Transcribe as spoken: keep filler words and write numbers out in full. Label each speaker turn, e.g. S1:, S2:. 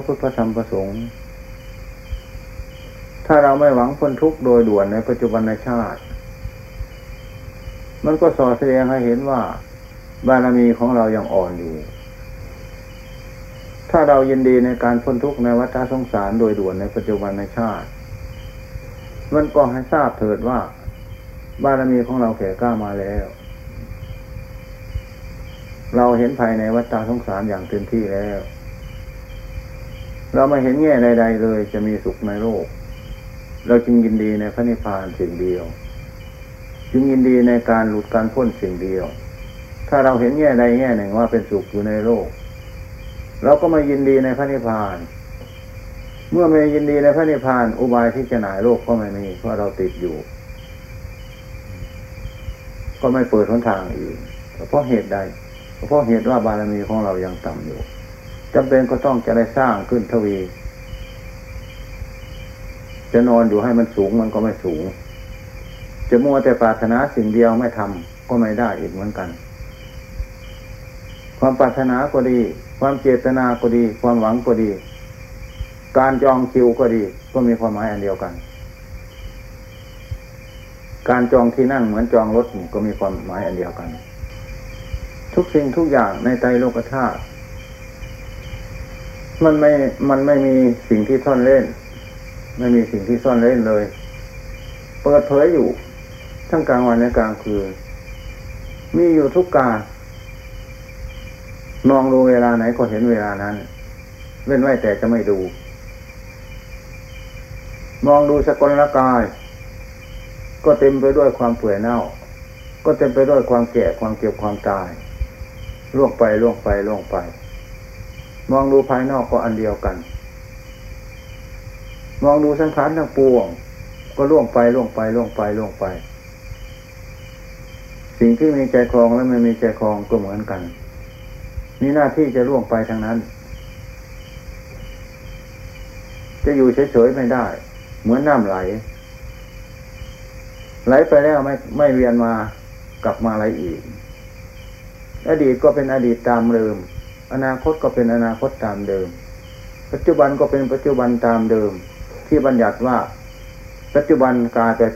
S1: พุทธธรรมประสงค์ถ้าเราไม่หวังพ้นทุกข์โดยด่วนในปัจจุบันชาติมันก็สอแสดงให้เห็นว่าบารมีของเรายังอ่อนอยู่ถ้าเรายินดีในการพ้นทุกข์ในวัฏสงสารโดยด่วนในปัจจุบันชาติมันก็ให้ทราบเถิดว่าบารมีของเราแก่กล้ามาแล้วเราเห็นภายในวัฏสงสารอย่างเต็มที่แล้วเราไม่เห็นแง่ใดๆเลยจะมีสุขในโลกเราจึงยินดีในพระนิพพานสิ่งเดียวจึงยินดีในการหลุดการพ้นสิ่งเดียวถ้าเราเห็นแง่ใดแง่หนึ่งว่าเป็นสุขอยู่ในโลกเราก็ไม่ยินดีในพระนิพพานเมื่อไม่ยินดีในพระนิพพานอุบายที่จะหน่ายโลกก็ไม่มีเพราะเราติดอยู่ก็ไม่เปิดหนทางอีกเพราะเหตุใดเพราะเหตุว่าบารมีของเรายังต่ำอยู่จำเป็นก็ต้องจะได้สร้างขึ้นทวีจะนอนอยู่ให้มันสูงมันก็ไม่สูงจะมัวแต่ปรารถนาสิ่งเดียวไม่ทำก็ไม่ได้อีกเหมือนกันความปรารถนาก็ดีความเจตนาก็ดีความหวังก็ดีการจองคิวก็ดีก็มีความหมายอันเดียวกันการจองที่นั่งเหมือนจองรถก็มีความหมายอันเดียวกันทุกสิ่งทุกอย่างในไตรโลกธาตุมันไม่มันไม่มีสิ่งที่ซ่อนเล่นไม่มีสิ่งที่ซ่อนเล่นเลยเปิดเผยอยู่ทั้งกลางวันและกลางคืนมีอยู่ทุกกาลมองดูเวลาไหนก็เห็นเวลานั้นเว้นไว้แต่จะไม่ดูมองดูสกลกายก็เต็มไปด้วยความเปื่อยเน่าก็เต็มไปด้วยความแก่ความเก็บความตายล่วงไปล่วงไปล่วงไปมองดูภายนอกก็อันเดียวกันมองดูสังขารทั้งปวงก็ล่วงไปล่วงไปล่วงไปล่วงไปสิ่งที่มีใจครองและไม่มีใจครองก็เหมือนกันมีหน้าที่จะล่วงไปทั้งนั้นจะอยู่เฉยๆไม่ได้เหมือนน้ำไหลไหลไปแล้วไม่ไม่เวียนมากลับมาไหลอีกอดีตก็เป็นอดีตตามเดิมอนาคตก็เป็นอนาคตตามเดิมปัจจุบันก็เป็นปัจจุบันตามเดิมที่บัญญัติว่าปัจจุบันกลายไป